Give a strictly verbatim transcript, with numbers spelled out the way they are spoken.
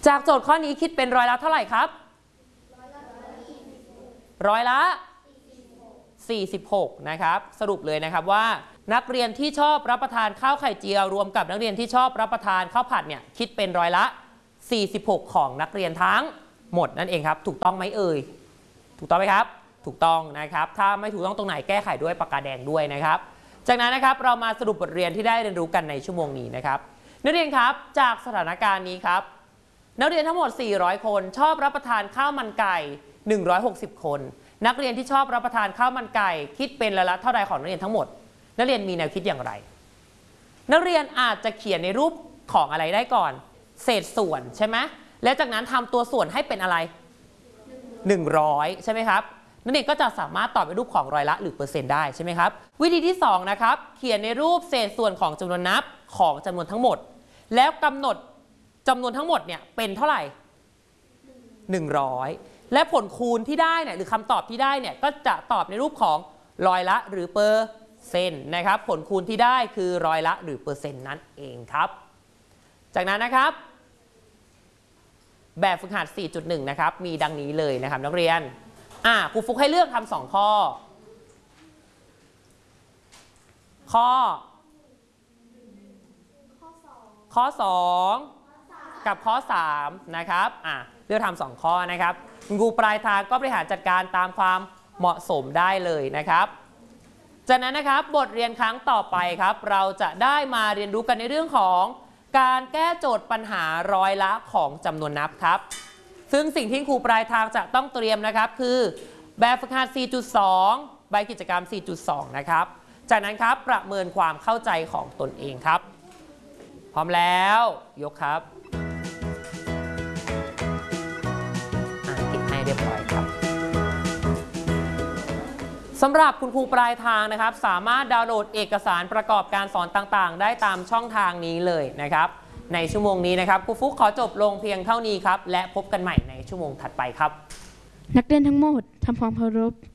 จากโจทย์ข้อนี้คิดเป็นร้อยละเท่าไหร่ครับร้อยละสี่สิบหกนะครับสรุปเลยนะครับว่านักเรียนที่ชอบรับประทานข้าวไข่เจียวรวมกับนักเรียนที่ชอบรับประทานข้าวผัดเนี่ยคิดเป็นร้อยละสี่สิบหกของนักเรียนทั้งหมดนั่นเองครับถูกต้องไหมเอ่ยถูกต้องไหมครับถูกต้องนะครับถ้าไม่ถูกต้องตรงไหนแก้ไขด้วยปากกาแดงด้วยนะครับจากนั้นนะครับเรามาสรุปบทเรียนที่ได้เรียนรู้กันในชั่วโมงนี้นะครับนักเรียนครับจากสถานการณ์นี้ครับนักเรียนทั้งหมดสี่ร้อยคนชอบรับประทานข้าวมันไก่หนึ่งร้อยหกสิบคนนักเรียนที่ชอบรับประทานข้าวมันไก่คิดเป็นร้อยละเท่าใดของนักเรียนทั้งหมดนักเรียนมีแนวคิดอย่างไรนักเรียนอาจจะเขียนในรูปของอะไรได้ก่อนเศษส่วนใช่ไหมแล้วจากนั้นทำตัวส่วนให้เป็นอะไรหนึ่งร้อยใช่ไหมครับนักเรียนก็จะสามารถตอบเป็นรูปของร้อยละหรือเปอร์เซ็นต์ได้ใช่ไหมครับวิธีที่สองนะครับเขียนในรูปเศษส่วนของจำนวนนับของจำนวนทั้งหมดแล้วกำหนดจำนวนทั้งหมดเนี่ยเป็นเท่าไหร่หนึ่งร้อยและผลคูณที่ได้เนี่ยหรือคำตอบที่ได้เนี่ยก็จะตอบในรูปของร้อยละหรือเปอร์เซ็นต์นะครับผลคูณที่ได้คือร้อยละหรือเปอร์เซ็นต์นั่นเองครับจากนั้นนะครับแบบฝึกหัด สี่จุดหนึ่ง นะครับมีดังนี้เลยนะครับนักเรียนอ่าครูฟุกให้เลือกทำสองข้อข้อข้อสองกับข้อสามนะครับอ่าเลือกทำสองข้อนะครับครูปลายทางก็บริหารจัดการตามความเหมาะสมได้เลยนะครับจากนั้นนะครับบทเรียนครั้งต่อไปครับเราจะได้มาเรียนรู้กันในเรื่องของการแก้โจทย์ปัญหาร้อยละของจำนวนนับครับซึ่งสิ่งที่ครูปลายทางจะต้องเตรียมนะครับคือแบบฝึกหัด สี่จุดสอง ใบกิจกรรม สี่จุดสอง นะครับจากนั้นครับประเมินความเข้าใจของตนเองครับพร้อมแล้วยกครับเรียบร้อยครับสำหรับคุณครูปลายทางนะครับสามารถดาวน์โหลดเอกสารประกอบการสอนต่างๆได้ตามช่องทางนี้เลยนะครับในชั่วโมงนี้นะครับครูฟุกขอจบลงเพียงเท่านี้ครับและพบกันใหม่ในชั่วโมงถัดไปครับนักเรียนทั้งหมดทำความเคารพ